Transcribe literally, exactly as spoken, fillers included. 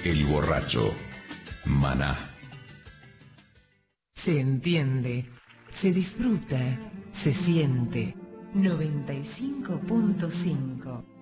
El borracho. Maná. Se entiende, se disfruta, se siente. noventa y cinco punto cinco